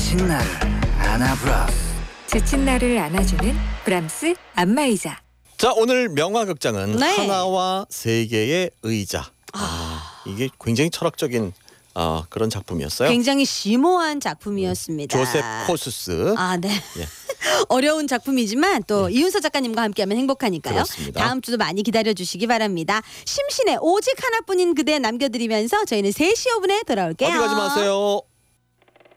지친 나를 안아브라스. 지친 나를 안아주는 브람스 안마의자. 자, 오늘 명화극장은 네. 하나와 세 개의 의자. 이게 굉장히 철학적인 그런 작품이었어요. 굉장히 심오한 작품이었습니다. 조셉 코수스. 네. 예. 어려운 작품이지만 또 이윤서 작가님과 함께하면 행복하니까요. 그렇습니다. 다음 주도 많이 기다려주시기 바랍니다. 심신의 오직 하나뿐인 그대 남겨드리면서 저희는 3시 5분에 돌아올게요. 어디 가지 마세요.